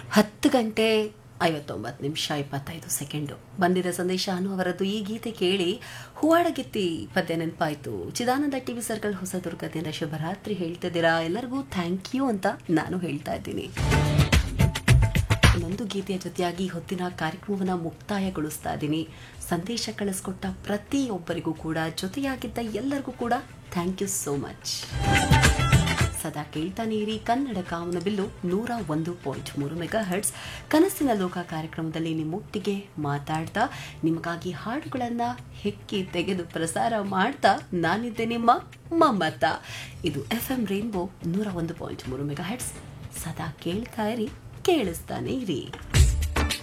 10 ಗಂಟೆ 59 ನಿಮಿಷ 25 ಸೆಕೆಂಡು ಬಂದಿರೋ ಸಂದೇಶ ಅವರದ್ದು. ಈ ಗೀತೆ ಕೇಳಿ ಹೂವಾಡಗಿತ್ತಿ ಪದ್ಯ ನೆನಪಾಯಿತು. ಚಿದಾನಂದ ಟಿವಿ ಸರ್ಕಲ್ ಹೊಸದುರ್ಗದಿಂದ ಶುಭರಾತ್ರಿ ಹೇಳ್ತಿದ್ದೀರಾ. ಎಲ್ಲರಿಗೂ ಥ್ಯಾಂಕ್ ಯು ಅಂತ ನಾನು ಹೇಳ್ತಾ ಇದ್ದೀನಿ. ಇನ್ನೊಂದು ಗೀತೆಯ ಜೊತೆಯಾಗಿ ಹೊತ್ತಿನ ಕಾರ್ಯಕ್ರಮವನ್ನು ಮುಕ್ತಾಯಗೊಳಿಸ್ತಾ ಇದ್ದೀನಿ. ಸಂದೇಶ ಕಳಿಸ್ಕೊಟ್ಟ ಪ್ರತಿಯೊಬ್ಬರಿಗೂ ಕೂಡ, ಜೊತೆಯಾಗಿದ್ದ ಎಲ್ಲರಿಗೂ ಕೂಡ ಥ್ಯಾಂಕ್ ಯು ಸೋ ಮಚ್. ಸದಾ ಕೇಳ್ತಾನೆ ಇರಿ ಕನ್ನಡ ಕಾಮನಬಿಲ್ಲು 101.3 ಮೆಗಾಹರ್ಟ್ಸ್ ಕನಸಿನ ಲೋಕ ಕಾರ್ಯಕ್ರಮದಲ್ಲಿ ನಿಮ್ಮೊಟ್ಟಿಗೆ ಮಾತಾಡ್ತಾ ನಿಮಗಾಗಿ ಹಾಡುಗಳನ್ನು ಹೆಕ್ಕಿ ತೆಗೆದು ಪ್ರಸಾರ ಮಾಡ್ತಾ ನಾನಿದ್ದೆ ನಿಮ್ಮ ಮಮತಾ. ಇದು FM ರೇನ್ಬೋ 101.3 ಮೆಗಾಹರ್ಟ್ಸ್. ಸದಾ ಕೇಳ್ತಾ ಇರಿ, ಕೇಳಿಸ್ತಾನೆ ಇರಿ.